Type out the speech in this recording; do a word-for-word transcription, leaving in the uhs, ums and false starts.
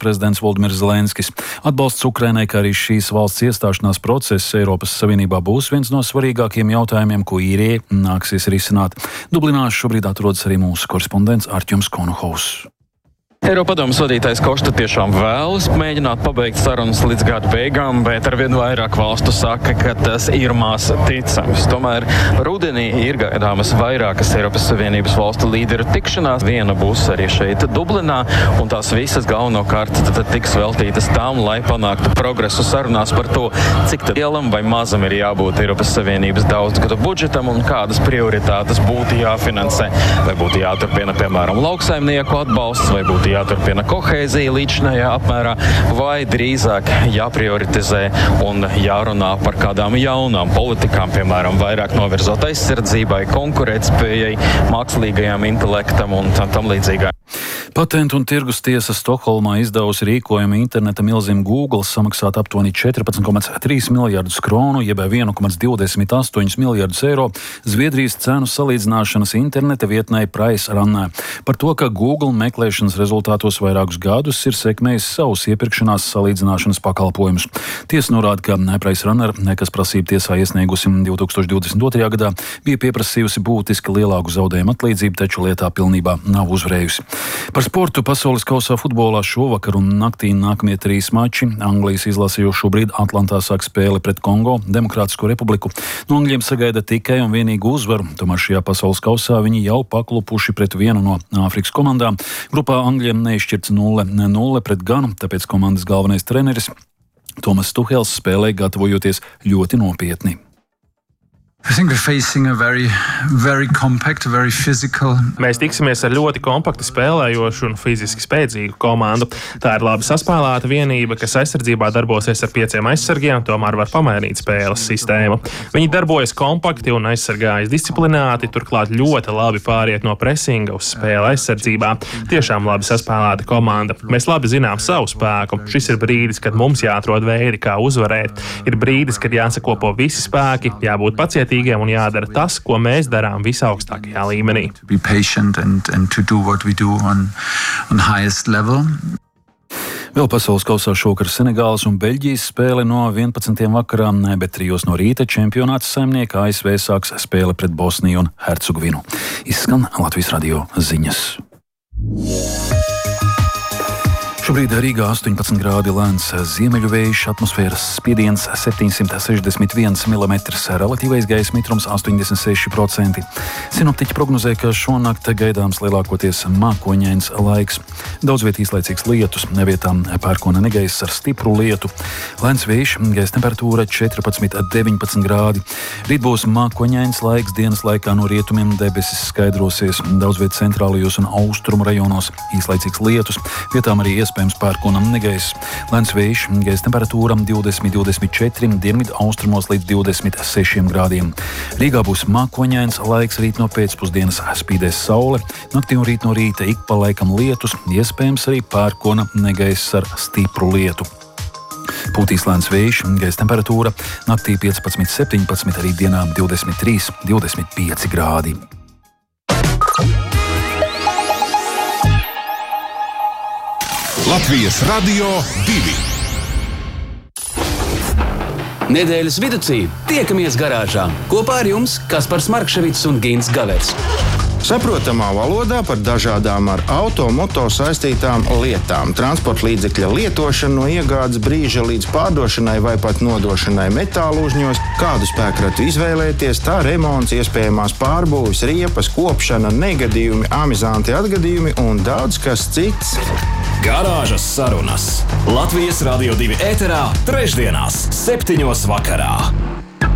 prezidents Voldimirs Zelenskis. Atbalsts Ukrainai, kā arī šīs valsts iestāšanās process Eiropas Savienībā būs viens no svarīgākiem jautājumiem, ko īrijai nāksies risināt. Dublinā šobrīd atrodas arī mūsu korespondents Artjums Konohaus. Eiropadomes vadītājs Košta tiešām vēlas mēģināt pabeigt sarunas līdz gada beigām, bet arvien vairāk valstu saka, ka tas ir maz ticams. Tomēr rudenī ir gaidāmas vairākas Eiropas Savienības valstu līderu tikšanās. Viena būs arī šeit Dublinā, un tās visas galvenokārt tad tiks veltītas tam, lai panāktu progresu sarunās par to, cik lielam vai mazam ir jābūt Eiropas Savienības daudzgadu budžetam un kādas prioritātes būtu jāfinansē. Vai būtu jāturpina, piemēram, lauksaimnieku atbalsts, vai būtu jāturpina kohēzija līdzinājā apmērā, vai drīzāk jāprioritizē un jārunā par kādām jaunām politikām, piemēram, vairāk novirzot aizsardzībai, konkurētspējai, mākslīgajam intelektam un tam līdzīgā. Patentu un tirgus tiesa Stokholmā izdevusi rīkojumu interneta milzim Google samaksāt aptuveni četrpadsmit komats trīs miljardus kronu, jeb viens komats divdesmit astoņi miljardus eiro Zviedrijas cenu salīdzināšanas interneta vietnē PriceRunner par to, ka Google meklēšanas rezultātos vairākus gadus ir sekmējis savus iepirkšanās salīdzināšanas pakalpojumus. Tiesa norāda, ka PriceRunner, kas prasību tiesā iesniegusi divtūkstoš divdesmit otrajā gadā, bija pieprasījusi būtiski lielāku zaudējumu atlīdzību, taču lietā pilnībā nav uzvarējusi. Par sportu pasaules kausā futbolā šovakar un naktī nākamie trīs mači. Anglijas izlase jau šobrīd Atlantā sāk spēli pret Kongo Demokrātisko republiku. No Angļiem sagaida tikai un vienīgu uzvaru, tomēr šajā pasaules kausā viņi jau paklupuši pret vienu no Āfrikas komandām. Grupā Angļiem neizšķirts nulle nulle pret Ganu, tāpēc komandas galvenais treneris Tomas Tuhels spēlē gatavojoties ļoti nopietni. I think we're facing a very, very compact, very physical. Mēs tiksimies ar ļoti kompakti spēlējošu un fiziski spēcīgu komandu. Tā ir labi saspēlēta vienība, kas aizsardzībā darbosies ar pieciem aizsargiem, tomēr var pamainīt spēles sistēmu. Viņi darbojas kompakti un aizsargājas disciplinēti, turklāt ļoti labi pāriet no presinga uz spēli aizsardzībā. Tiešām labi saspēlēta komanda. Mēs labi zinām savu spēku. Šis ir brīdis, kad mums jāatrod veidi, kā uzvarēt. Ir brīdis, kad jāsakopo visi spēki, jābūt pacietīgiem un jādara tas, ko mēs darām visaugstākajā līmenī. And, and on, on Vēl pasaules kausā šovakar Senegālas un Beļģijas spēle no vienpadsmitiem vakarā, bet trijos no rīta čempionāta saimnieka A S V sāks spēle pret Bosniju un Hercegvinu. Izskan Latvijas radio ziņas. Šobrīd Rīgā astoņpadsmit grādi lēns ziemeļu vējš, atmosfēras spiediens septiņsimt sešdesmit viens milimetrs, relatīvais gaisa mitrums astoņdesmit seši procenti. Sinoptiķi prognozē, ka šonakt gaidāms lielākoties mākoņains laiks. Daudz viet īslaicīgs lietus, nevietām pērkona negaiss ar stipru lietu. Lēns vējš, gaisa temperatūra četrpadsmit deviņpadsmit grādi. Rīt būs mākoņains laiks, dienas laikā no rietumiem debesis skaidrosies. Daudz viet centrālajos un austrumu rajonos īslaicīgs lietus, vietām arī iespējams Iespējams pērkonam negaiss. Lēns vējš, gaisa temperatūra divdesmit divdesmit četri, dienvidu austrumos līdz divdesmit sešiem grādiem. Rīgā būs mākoņains laiks, rīt no pēcpusdienas spīdēs saule, naktī un rīt no rīta ik pa laikam lietus, iespējams arī pērkona negaiss ar stipru lietu. Pūtīs lēns vējš, gaisa temperatūra naktī piecpadsmit septiņpadsmit, arī dienā divdesmit trīs divdesmit pieci grādi. Latvijas radio divi. Nedēļas viducī tiekamies garāžā. Kopā ar jums Kaspars Markševics un Gins Gavers. Saprotamā valodā par dažādām ar auto, moto saistītām lietām. Transporta līdzekļa lietošanu no iegādes brīža līdz pārdošanai vai pat nodošanai metālu uzņos, kādu spēkratu izvēlēties, tā remonts, iespējamās pārbūves, riepas, kopšana, negadījumi, amizanti atgadījumi un daudz kas cits. Garāžas sarunas Latvijas radio divi ēterā trešdienās septiņos vakarā.